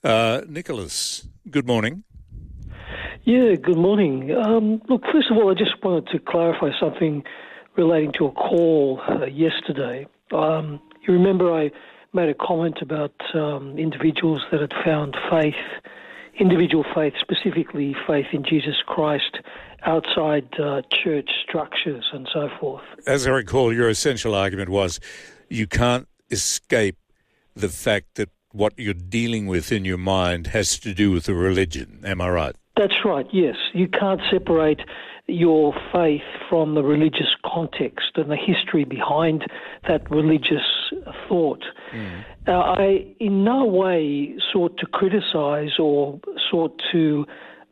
Nicholas, good morning. Yeah, good morning. Look, first of all, I just wanted to clarify something relating to a call yesterday. You remember I made a comment about individuals that had found individual faith, specifically faith in Jesus Christ, outside church structures and so forth. As I recall, your essential argument was you can't escape the fact that what you're dealing with in your mind has to do with the religion. Am I right? That's right, yes. You can't separate your faith from the religious context and the history behind that religious thought. I in no way sought to criticize or sought to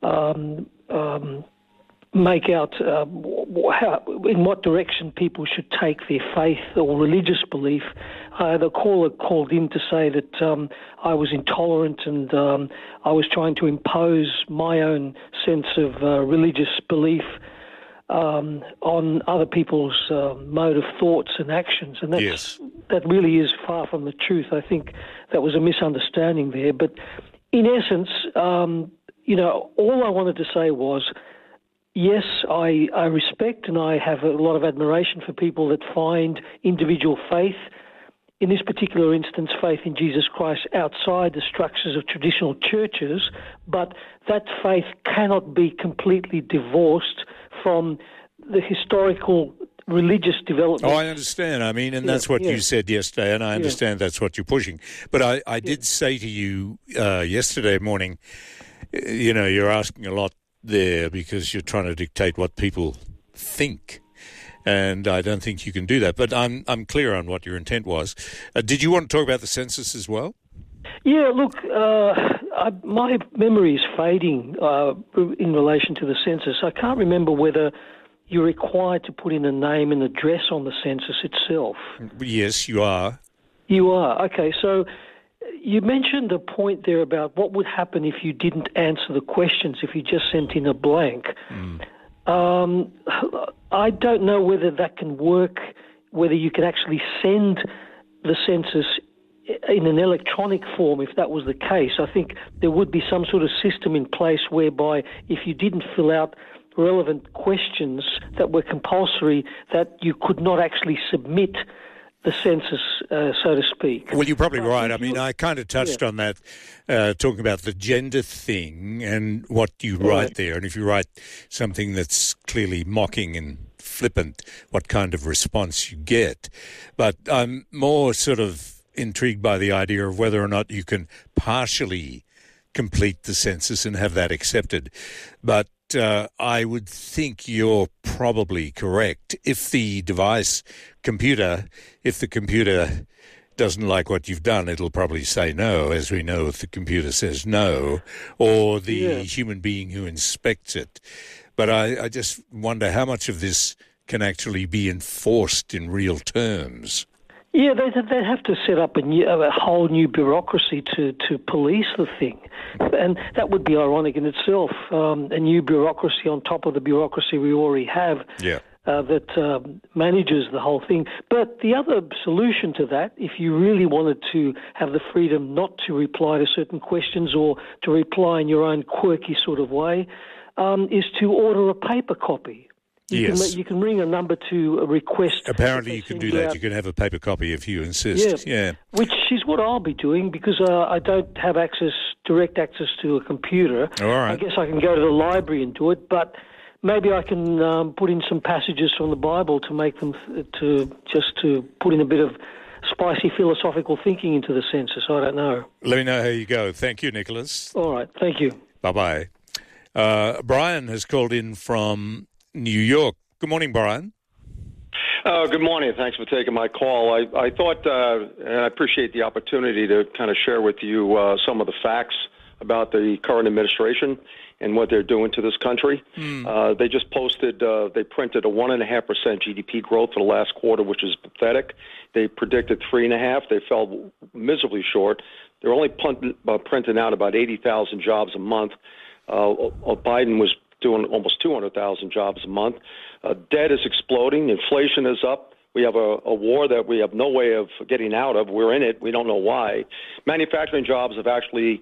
make out in what direction people should take their faith or religious belief. The caller called in to say that I was intolerant and I was trying to impose my own sense of religious belief on other people's mode of thoughts and actions. And that really is far from the truth. I think that was a misunderstanding there. But in essence, all I wanted to say was, yes, I respect and I have a lot of admiration for people that find individual faith, in this particular instance, faith in Jesus Christ, outside the structures of traditional churches, but that faith cannot be completely divorced from the historical religious development. Oh, I understand. I mean, and that's what you said yesterday, and I understand that's what you're pushing. But I did say to you yesterday morning, you're asking a lot there because you're trying to dictate what people think. And I don't think you can do that. But I'm clear on what your intent was. Did you want to talk about the census as well? Yeah, look, my memory is fading in relation to the census. I can't remember whether you're required to put in a name and address on the census itself. Yes, you are. You are. Okay, so you mentioned a point there about what would happen if you didn't answer the questions, if you just sent in a blank. I don't know whether that can work, whether you can actually send the census in an electronic form if that was the case. I think there would be some sort of system in place whereby if you didn't fill out relevant questions that were compulsory, that you could not actually submit the census, so to speak. Well, you're probably right. I mean, I kind of touched on that, talking about the gender thing and what you write there. And if you write something that's clearly mocking and flippant, what kind of response you get. But I'm more sort of intrigued by the idea of whether or not you can partially complete the census and have that accepted. But I would think you're probably correct. If the computer doesn't like what you've done, it'll probably say no, as we know if the computer says no, or the human being who inspects it. But I just wonder how much of this can actually be enforced in real terms. Yeah, they'd have to set up a whole new bureaucracy to police the thing. And that would be ironic in itself, a new bureaucracy on top of the bureaucracy we already have that manages the whole thing. But the other solution to that, if you really wanted to have the freedom not to reply to certain questions or to reply in your own quirky sort of way, is to order a paper copy. You can ring a number to request. Apparently you can do that. You can have a paper copy if you insist. Yeah. Which is what I'll be doing because I don't have direct access to a computer. All right. I guess I can go to the library and do it, but maybe I can put in some passages from the Bible to make them to put in a bit of spicy philosophical thinking into the census. I don't know. Let me know how you go. Thank you, Nicholas. All right. Thank you. Bye-bye. Brian has called in from New York. Good morning, Brian. Good morning. Thanks for taking my call. I thought, and I appreciate the opportunity to kind of share with you some of the facts about the current administration and what they're doing to this country. They just posted, they printed a 1.5% GDP growth for the last quarter, which is pathetic. They predicted 3.5%. They fell miserably short. They're only printing out about 80,000 jobs a month. Biden was doing almost 200,000 jobs a month. Debt is exploding. Inflation is up. We have a war that we have no way of getting out of. We're in it. We don't know why. Manufacturing jobs have actually